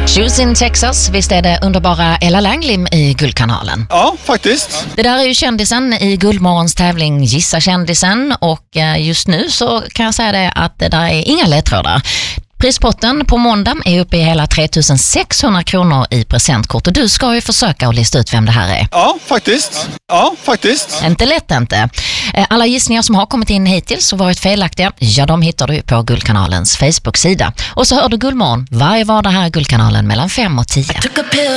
Choosing Texas, visst är det underbara Ella Langlim i Guldkanalen? Ja, faktiskt. Det där är ju kändisen i Guldmorgons tävling Gissa kändisen, och just nu så kan jag säga det att det där är inga ledtrådar. Prispotten på måndag är uppe i hela 3600 kronor i presentkort, och du ska ju försöka att lista ut vem det här är. Ja, faktiskt. Inte lätt inte. Alla gissningar som har kommit in hittills och varit felaktiga, ja, de hittar du på Guldkanalens Facebook-sida. Och så hör du Guldmorgon varje vardag här i Guldkanalen mellan 5 och 10.